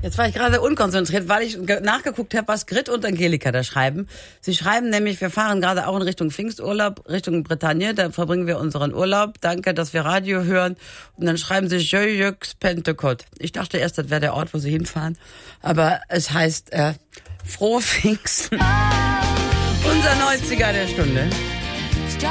Jetzt war ich gerade unkonzentriert, weil ich nachgeguckt habe, was Grit und Angelika da schreiben. Sie schreiben nämlich, wir fahren gerade auch in Richtung Pfingsturlaub, Richtung Bretagne, da verbringen wir unseren Urlaub. Danke, dass wir Radio hören. Und dann schreiben sie Jöjöks Pentecost. Ich dachte erst, das wäre der Ort, wo sie hinfahren. Aber es heißt frohe Pfingsten. Unser 90er der Stunde.